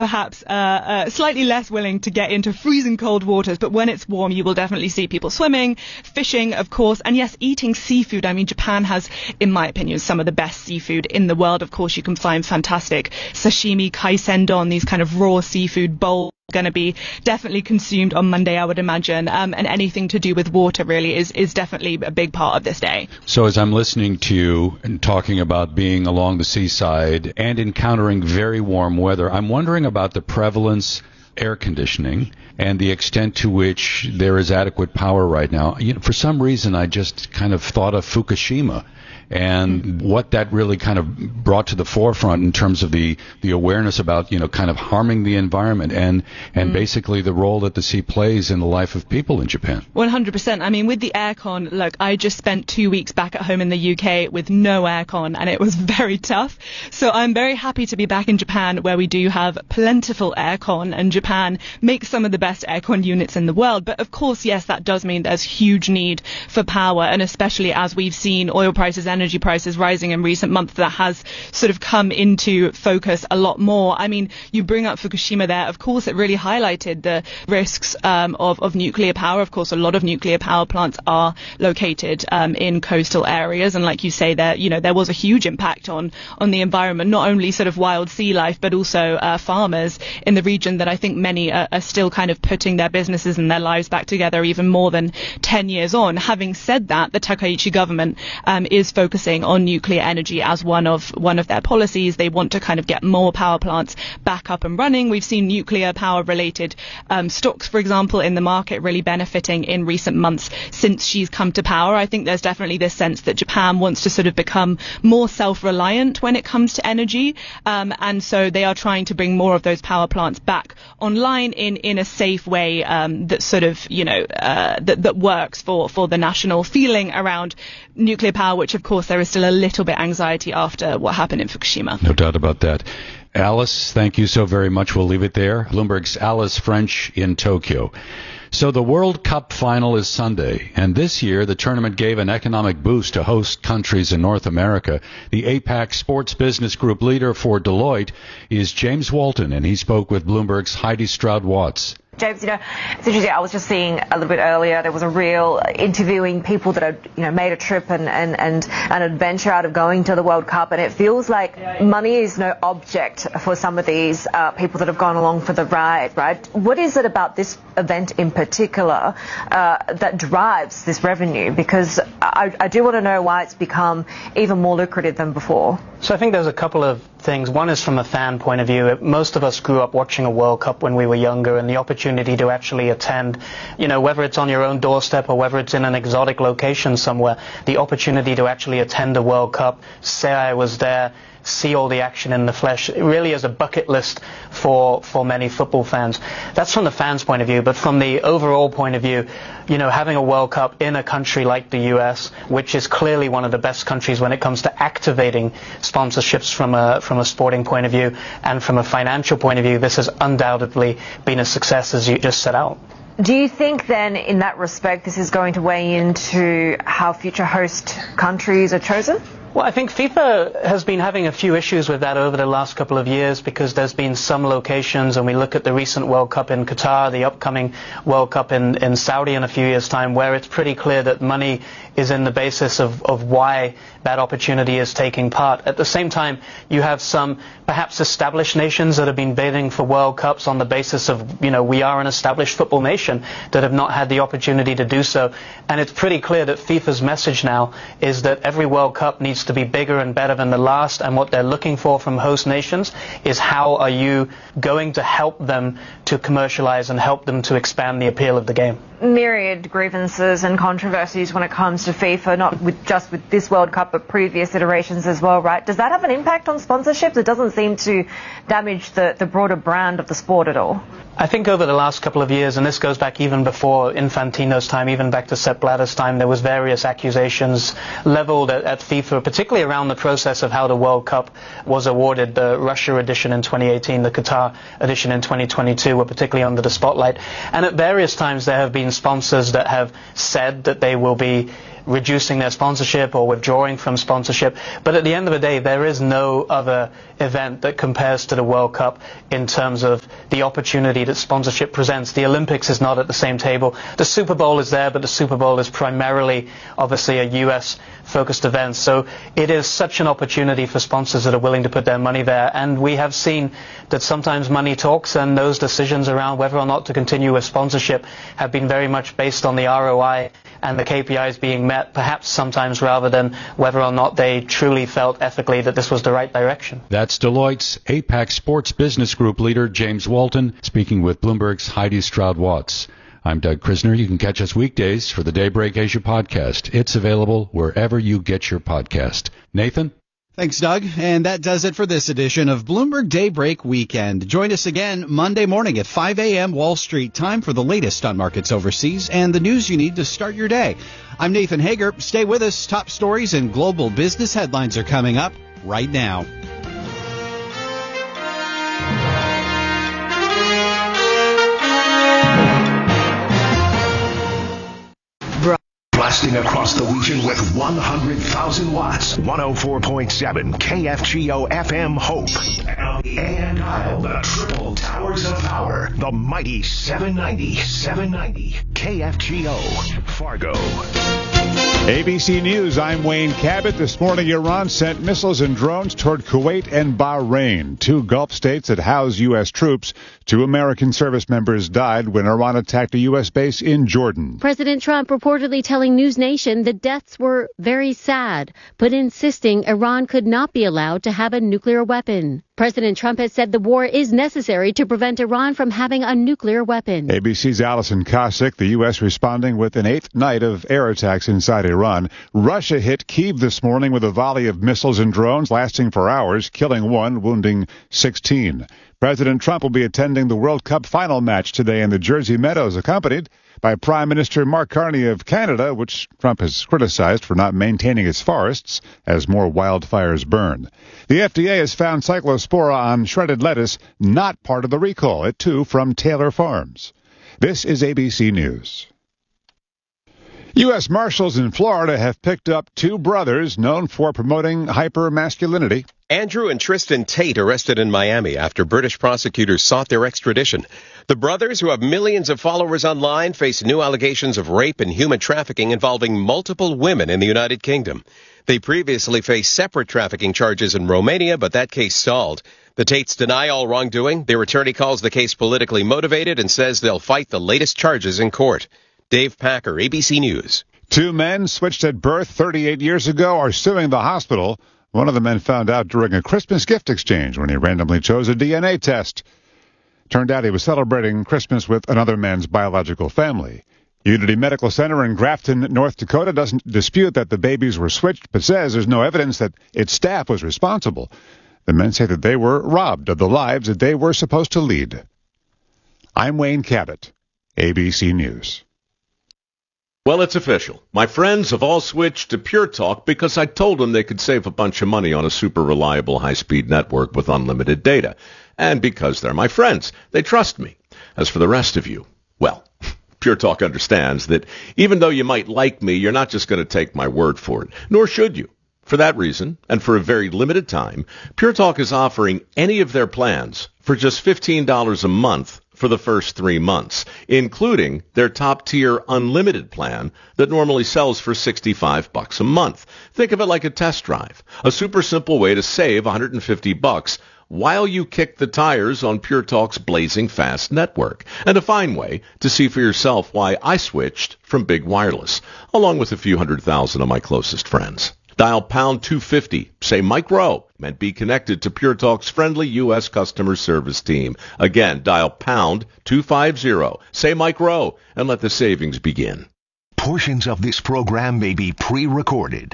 perhaps slightly less willing to get into freezing cold waters, but when it's warm, you will definitely see people swimming, fishing, of course, and yes, eating seafood. I mean, Japan has, in my opinion, some of the best seafood in the world. Of course, you can find fantastic sashimi, kaisendon, these kind of raw seafood bowls. Going to be definitely consumed on Monday, I would imagine, and anything to do with water really is definitely a big part of this day. So as I'm listening to you and talking about being along the seaside and encountering very warm weather, I'm wondering about the prevalence air conditioning and the extent to which there is adequate power right now. For some reason, I just kind of thought of Fukushima and what that really kind of brought to the forefront in terms of the awareness about, kind of harming the environment and basically the role that the sea plays in the life of people in Japan. 100%. I mean, with the aircon, look, I just spent 2 weeks back at home in the UK with no aircon, and it was very tough. So I'm very happy to be back in Japan, where we do have plentiful aircon, and Japan makes some of the best aircon units in the world. But of course, yes, that does mean there's huge need for power, and especially as we've seen oil prices, energy prices rising in recent months, that has sort of come into focus a lot more. I mean, you bring up Fukushima there. Of course, it really highlighted the risks of nuclear power. Of course, a lot of nuclear power plants are located in coastal areas, and like you say, there was a huge impact on the environment, not only sort of wild sea life, but also farmers in the region that I think many are still kind of putting their businesses and their lives back together even more than 10 years on. Having said that, the Takaichi government is focusing on nuclear energy as one of their policies. They want to kind of get more power plants back up and running. We've seen nuclear power related stocks, for example, in the market really benefiting in recent months since she's come to power. I think there's definitely this sense that Japan wants to sort of become more self-reliant when it comes to energy, and so they are trying to bring more of those power plants back online in a safe way that sort of that works for the national feeling around nuclear power, which of course there is still a little bit anxiety after what happened in Fukushima. No doubt about that. Alice, thank you so very much. We'll leave it there. Bloomberg's Alice French in Tokyo. So the World Cup final is Sunday, and this year the tournament gave an economic boost to host countries in North America. The APAC Sports Business Group leader for Deloitte is James Walton, and he spoke with Bloomberg's Heidi Stroud-Watts. James, it's interesting. I was just seeing a little bit earlier, there was a reel interviewing people that had, made a trip and an adventure out of going to the World Cup, and it feels like money is no object for some of these people that have gone along for the ride, right? What is it about this event in particular that drives this revenue? Because I do want to know why it's become even more lucrative than before. So I think there's a couple of things. One is from a fan point of view. Most of us grew up watching a World Cup when we were younger, and the opportunity to actually attend, whether it's on your own doorstep or whether it's in an exotic location somewhere, the opportunity to actually attend a World Cup, say I was there, see all the action in the flesh, it really is a bucket list for many football fans. That's from the fans' point of view, but from the overall point of view, having a World Cup in a country like the US, which is clearly one of the best countries when it comes to activating sponsorships from a sporting point of view and from a financial point of view, this has undoubtedly been a success, as you just set out. Do you think then, in that respect, this is going to weigh into how future host countries are chosen? Well, I think FIFA has been having a few issues with that over the last couple of years, because there's been some locations, and we look at the recent World Cup in Qatar, the upcoming World Cup in Saudi in a few years' time, where it's pretty clear that money is in the basis of why that opportunity is taking part. At the same time, you have some perhaps established nations that have been bidding for World Cups on the basis of, we are an established football nation, that have not had the opportunity to do so. And it's pretty clear that FIFA's message now is that every World Cup needs to be bigger and better than the last, and what they're looking for from host nations is how are you going to help them to commercialize and help them to expand the appeal of the game. Myriad grievances and controversies when it comes to FIFA, not just with this World Cup, but previous iterations as well, right? Does that have an impact on sponsorships? It doesn't seem to damage the broader brand of the sport at all. I think over the last couple of years, and this goes back even before Infantino's time, even back to Sepp Blatter's time, there was various accusations leveled at FIFA, particularly around the process of how the World Cup was awarded. The Russia edition in 2018, the Qatar edition in 2022 were particularly under the spotlight. And at various times there have been sponsors that have said that they will be reducing their sponsorship or withdrawing from sponsorship. But at the end of the day, there is no other event that compares to the World Cup in terms of the opportunity that sponsorship presents. The Olympics is not at the same table. The Super Bowl is there, but the Super Bowl is primarily, obviously, a US-focused event. So it is such an opportunity for sponsors that are willing to put their money there. And we have seen that sometimes money talks, and those decisions around whether or not to continue with sponsorship have been very much based on the ROI and the KPIs being met, perhaps sometimes rather than whether or not they truly felt ethically that this was the right direction. That's Deloitte's APAC Sports Business Group leader, James Walton, speaking with Bloomberg's Heidi Stroud-Watts. I'm Doug Krisner. You can catch us weekdays for the Daybreak Asia podcast. It's available wherever you get your podcast. Nathan? Thanks, Doug. And that does it for this edition of Bloomberg Daybreak Weekend. Join us again Monday morning at 5 a.m. Wall Street time for the latest on markets overseas and the news you need to start your day. I'm Nathan Hager. Stay with us. Top stories and global business headlines are coming up right now. Blasting across the region with 100,000 watts. 104.7 KFGO FM Hope. And the AM dial, the triple towers of power. The mighty 790 KFGO Fargo. ABC News, I'm Wayne Cabot. This morning, Iran sent missiles and drones toward Kuwait and Bahrain, two Gulf states that house U.S. troops. 2 American service members died when Iran attacked a U.S. base in Jordan. President Trump reportedly telling News Nation the deaths were very sad, but insisting Iran could not be allowed to have a nuclear weapon. President Trump has said the war is necessary to prevent Iran from having a nuclear weapon. ABC's Allison Kosick, the U.S. responding with an 8th night of air attacks inside Iran. Russia hit Kyiv this morning with a volley of missiles and drones lasting for hours, killing 1, wounding 16. President Trump will be attending the World Cup final match today in the Jersey Meadows, accompanied by Prime Minister Mark Carney of Canada, which Trump has criticized for not maintaining its forests as more wildfires burn. The FDA has found cyclospora on shredded lettuce not part of the recall. It, too, from Taylor Farms. This is ABC News. U.S. Marshals in Florida have picked up 2 brothers known for promoting hypermasculinity. Andrew and Tristan Tate arrested in Miami after British prosecutors sought their extradition. The brothers, who have millions of followers online, face new allegations of rape and human trafficking involving multiple women in the United Kingdom. They previously faced separate trafficking charges in Romania, but that case stalled. The Tates deny all wrongdoing. Their attorney calls the case politically motivated and says they'll fight the latest charges in court. Dave Packer, ABC News. 2 men switched at birth 38 years ago are suing the hospital. One of the men found out during a Christmas gift exchange when he randomly chose a DNA test. Turned out he was celebrating Christmas with another man's biological family. Unity Medical Center in Grafton, North Dakota doesn't dispute that the babies were switched, but says there's no evidence that its staff was responsible. The men say that they were robbed of the lives that they were supposed to lead. I'm Wayne Cabot, ABC News. Well, it's official. My friends have all switched to Pure Talk because I told them they could save a bunch of money on a super reliable high-speed network with unlimited data. And because they're my friends, they trust me. As for the rest of you, well, Pure Talk understands that even though you might like me, you're not just going to take my word for it, nor should you. For that reason, and for a very limited time, Pure Talk is offering any of their plans for just $15 a month for the first 3 months, including their top-tier unlimited plan that normally sells for $65 a month. Think of it like a test drive, a super simple way to save $150 while you kick the tires on Pure Talk's blazing fast network, and a fine way to see for yourself why I switched from Big Wireless, along with a few 100,000 of my closest friends. Dial pound 250, say Mike Rowe, and be connected to Pure Talk's friendly U.S. customer service team. Again, dial pound 250, say Mike Rowe, and let the savings begin. Portions of this program may be pre-recorded.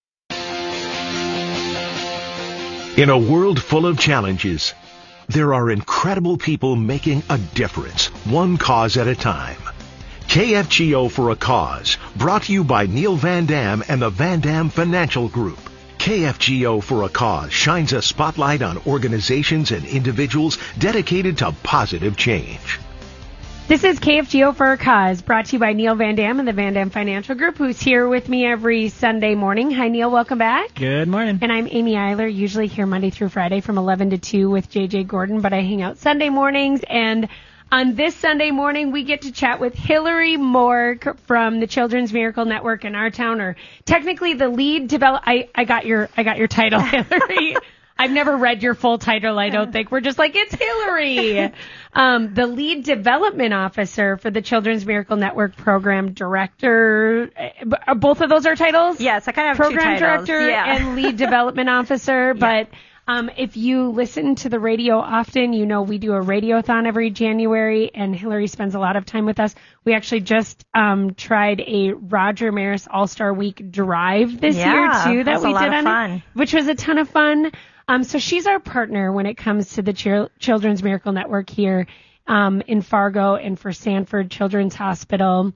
In a world full of challenges, there are incredible people making a difference, one cause at a time. KFGO for a Cause, brought to you by Neil Van Dam and the Van Dam Financial Group. KFGO for a Cause shines a spotlight on organizations and individuals dedicated to positive change. This is KFGO for a Cause, brought to you by Neil Van Dam and the Van Dam Financial Group, who's here with me every Sunday morning. Hi, Neil. Welcome back. Good morning. And I'm Amy Eiler, usually here Monday through Friday from 11 to 2 with JJ Gordon, but I hang out Sunday mornings. And on this Sunday morning, we get to chat with Hillary Mork from the Children's Miracle Network in our town, or technically the lead develop. I got your title, Hillary. I've never read your full title, I don't think. We're just like, it's Hillary. The lead development officer for the Children's Miracle Network program director. Both of those are titles? Yes, I kind of have program two titles. Director and lead development officer. Yeah. But if you listen to the radio often, you know we do a radiothon every January, and Hillary spends a lot of time with us. We actually just tried a Roger Maris All-Star Week drive this year, too, that we did on it, which was a ton of fun. So she's our partner when it comes to the Children's Miracle Network here in Fargo and for Sanford Children's Hospital.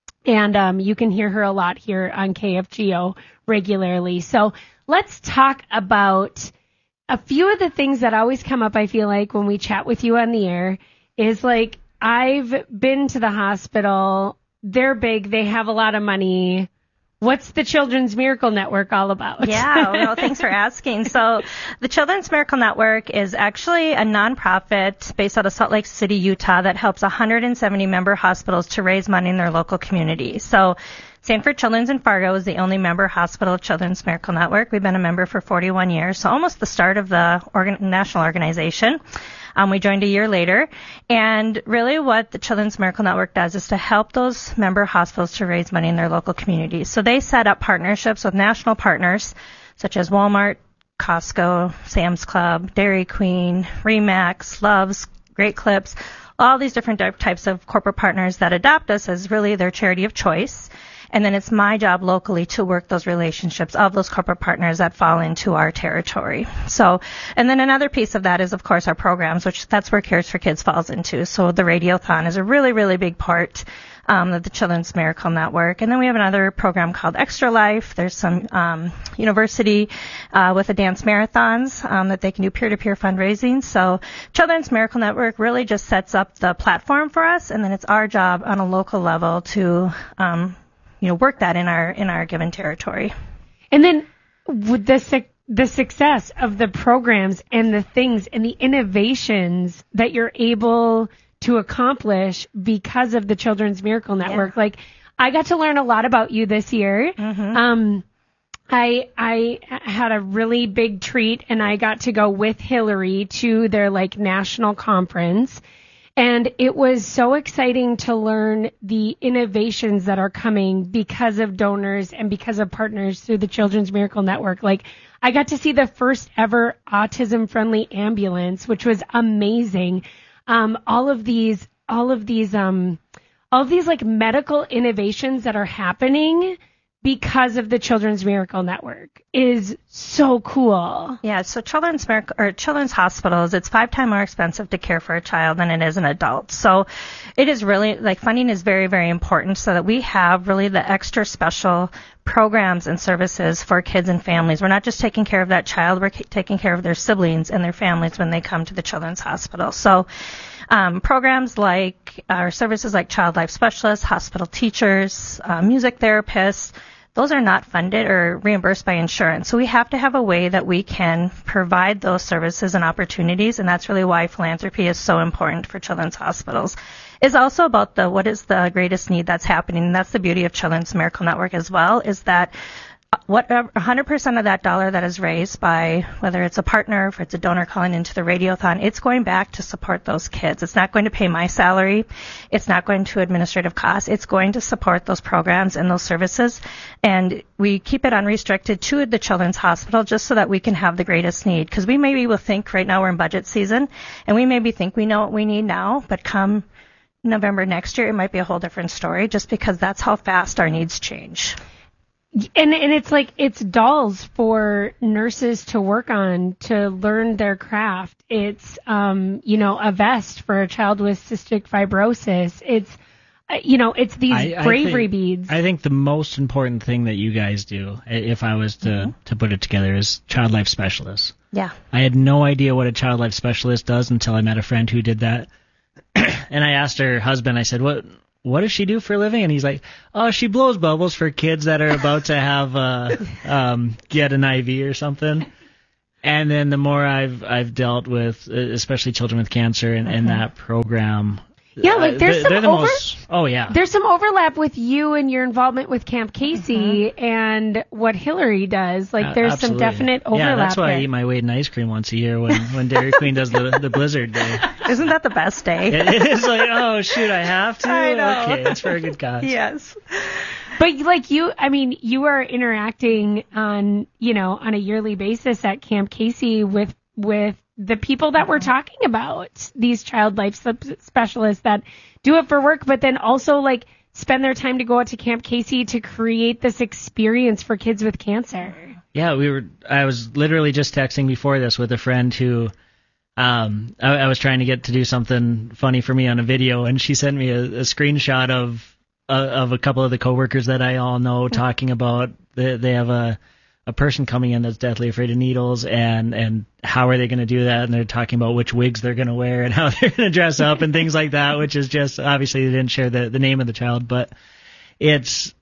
And you can hear her a lot here on KFGO regularly. So let's talk about a few of the things that always come up, I feel like, when we chat with you on the air is like, I've been to the hospital. They're big. They have a lot of money. What's the Children's Miracle Network all about? Yeah, well, thanks for asking. So the Children's Miracle Network is actually a nonprofit based out of Salt Lake City, Utah, that helps 170 member hospitals to raise money in their local community. So Sanford Children's in Fargo is the only member hospital of Children's Miracle Network. We've been a member for 41 years, so almost the start of the national organization. We joined a year later, and really what the Children's Miracle Network does is to help those member hospitals to raise money in their local communities. So they set up partnerships with national partners such as Walmart, Costco, Sam's Club, Dairy Queen, Remax, Love's, Great Clips, all these different types of corporate partners that adopt us as really their charity of choice. And then it's my job locally to work those relationships of those corporate partners that fall into our territory. So, and then another piece of that is, of course, our programs, which that's where Cares for Kids falls into. So the Radiothon is a really, really big part of the Children's Miracle Network. And then we have another program called Extra Life. There's some university with the dance marathons that they can do peer-to-peer fundraising. So Children's Miracle Network really just sets up the platform for us, and then it's our job on a local level to work that in our given territory. And then with the success of the programs and the things and the innovations that you're able to accomplish because of the Children's Miracle Network. Like, I got to learn a lot about you this year. Mm-hmm. I had a really big treat, and I got to go with Hillary to their national conference. And it was so exciting to learn the innovations that are coming because of donors and because of partners through the Children's Miracle Network. I got to see the first ever autism-friendly ambulance, which was amazing. All of these medical innovations that are happening because of the Children's Miracle Network is so cool. Yeah, so children's hospitals, it's 5 times more expensive to care for a child than it is an adult. So it is really, funding is very, very important so that we have really the extra special programs and services for kids and families. We're not just taking care of that child, we're taking care of their siblings and their families when they come to the Children's Hospital. So programs or services like Child Life Specialists, hospital teachers, music therapists, those are not funded or reimbursed by insurance. So we have to have a way that we can provide those services and opportunities, and that's really why philanthropy is so important for children's hospitals. It's also about what is the greatest need that's happening, and that's the beauty of Children's Miracle Network as well, is that 100% of that dollar that is raised by, whether it's a partner, if it's a donor calling into the Radiothon, it's going back to support those kids. It's not going to pay my salary. It's not going to administrative costs. It's going to support those programs and those services. And we keep it unrestricted to the Children's Hospital just so that we can have the greatest need. Because we maybe will think right now we're in budget season, and we maybe think we know what we need now, but come November next year, it might be a whole different story just because that's how fast our needs change. And it's dolls for nurses to work on to learn their craft. It's a vest for a child with cystic fibrosis. It's these bravery beads. I think the most important thing that you guys do, if I was to put it together, is Child Life Specialists. Yeah. I had no idea what a Child Life Specialist does until I met a friend who did that. And I asked her husband, I said, what does she do for a living? And he's like, oh, she blows bubbles for kids that are about to have get an IV or something. And then the more I've dealt with, especially children with cancer and that program. Yeah, like there's There's some overlap with you and your involvement with Camp Casey and what Hillary does. Like there's absolutely. some definite overlap. Yeah, that's why there. I eat my weight in ice cream once a year when Dairy Queen does the Blizzard Day. Isn't that the best day? It is like, oh shoot, I have to. I know. Okay, it's for a good cause. Yes. But like you are interacting on a yearly basis at Camp Casey with the people that we're talking about, these child life specialists that do it for work, but then also like spend their time to go out to Camp Casey to create this experience for kids with cancer. Yeah, I was literally just texting before this with a friend who I was trying to get to do something funny for me on a video, and she sent me a screenshot of a couple of the coworkers that I all know talking about they have a person coming in that's deathly afraid of needles, and how are they going to do that? And they're talking about which wigs they're going to wear and how they're going to dress up and things like that, which is just, obviously they didn't share the name of the child, but it's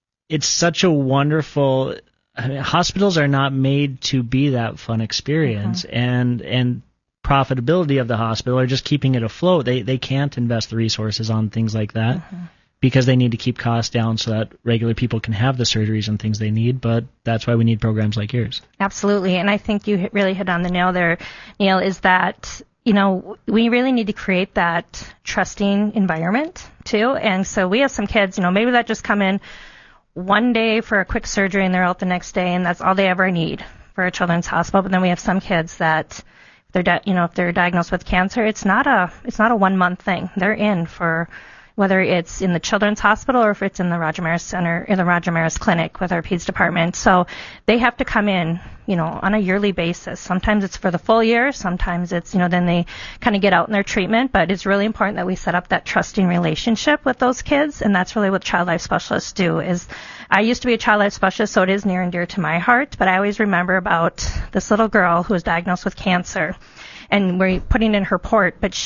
such a wonderful, hospitals are not made to be that fun experience, and profitability of the hospital or just keeping it afloat, they can't invest the resources on things like that. Because they need to keep costs down so that regular people can have the surgeries and things they need, but that's why we need programs like yours. Absolutely, and I think you really hit on the nail there, Neil, is that, we really need to create that trusting environment, too, and so we have some kids, maybe that just come in one day for a quick surgery and they're out the next day, and that's all they ever need for a children's hospital, but then we have some kids that if they're diagnosed with cancer, it's not a 1 month thing. They're in for, whether it's in the Children's Hospital or if it's in the Roger Maris Center or the Roger Maris Clinic with our PEDS department. So they have to come in, on a yearly basis. Sometimes it's for the full year. Sometimes it's, then they kind of get out in their treatment. But it's really important that we set up that trusting relationship with those kids. And that's really what child life specialists do. I used to be a child life specialist, so it is near and dear to my heart. But I always remember about this little girl who was diagnosed with cancer. And we're putting in her port, but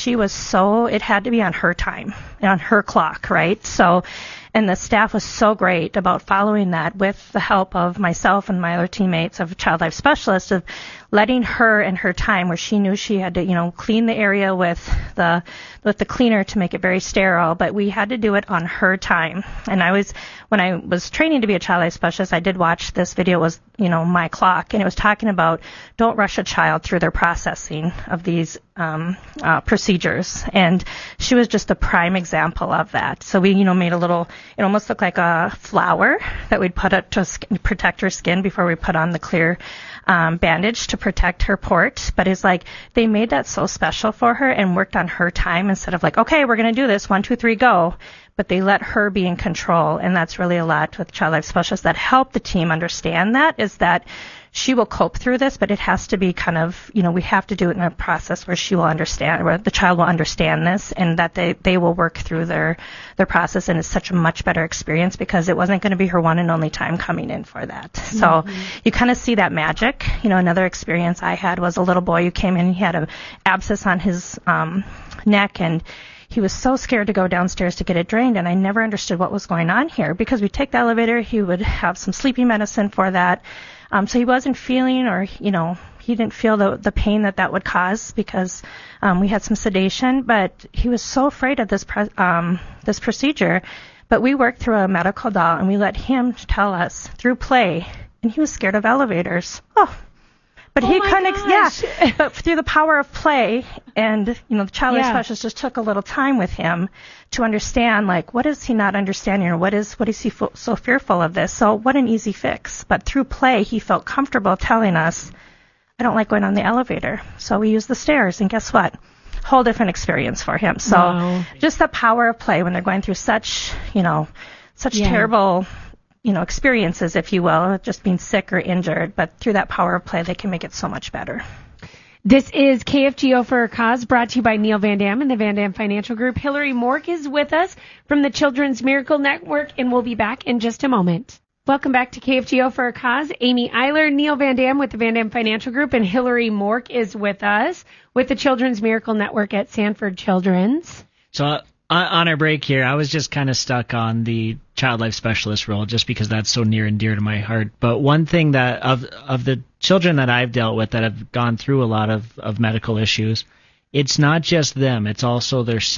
it had to be on her time, on her clock, right? So, and the staff was so great about following that with the help of myself and my other teammates of child life specialists, of letting her and her time where she knew she had to, clean the area with the cleaner to make it very sterile, but we had to do it on her time. And when I was training to be a child life specialist, I did watch this video. It was, My Clock, and it was talking about don't rush a child through their processing of these procedures. And she was just a prime example of that. So we, made it almost looked like a flower that we'd put up to protect her skin before we put on the clear bandage to protect her port. But it's like they made that so special for her and worked on her time instead of like, okay, we're going to do this, 1, 2, 3, go. But they let her be in control. And that's really a lot with child life specialists that help the team understand that, is that she will cope through this, but it has to be kind of, we have to do it in a process where she will understand, where the child will understand this, and that they will work through their process. And it's such a much better experience because it wasn't going to be her one and only time coming in for that. So you kind of see that magic. Another experience I had was a little boy who came in, he had an abscess on his neck, and he was so scared to go downstairs to get it drained, and I never understood what was going on here because we take the elevator, he would have some sleeping medicine for that. So he wasn't feeling, or, he didn't feel the pain that would cause because we had some sedation, but he was so afraid of this procedure. But we worked through a medical doll, and we let him tell us through play, and he was scared of elevators. But he couldn't, but through the power of play, and, the child life specialist just took a little time with him to understand, like, what is he not understanding, or what is he so fearful of this? So what an easy fix. But through play, he felt comfortable telling us, I don't like going on the elevator. So we use the stairs, and guess what? Whole different experience for him. So just the power of play when they're going through such terrible experiences, if you will, just being sick or injured, but through that power of play, they can make it so much better. This is KFGO for a Cause, brought to you by Neil Van Dam and the Van Dam Financial Group. Hillary Mork is with us from the Children's Miracle Network, and we'll be back in just a moment. Welcome back to KFGO for a Cause. Amy Eiler, Neil Van Dam with the Van Dam Financial Group, and Hillary Mork is with us with the Children's Miracle Network at Sanford Children's. So on our break here, I was just kind of stuck on the child life specialist role just because that's so near and dear to my heart. But one thing that of the children that I've dealt with that have gone through a lot of medical issues, it's not just them, it's also their